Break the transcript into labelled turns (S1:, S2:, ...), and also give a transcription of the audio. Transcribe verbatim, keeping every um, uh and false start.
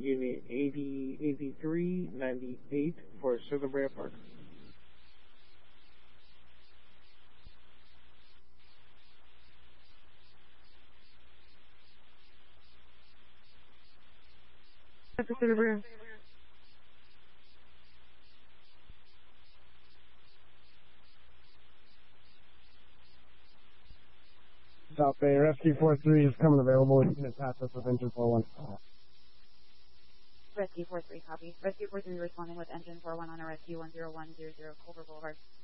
S1: Unit eighty eighty-three ninety-eight for Cedar Bear Park. Cedar Bear.
S2: South Bay, Rescue four three is coming available. You can attach us with engine four one.
S3: Rescue four three, copy. Rescue four three responding with engine four one on a rescue one zero one zero zero Culver Boulevard.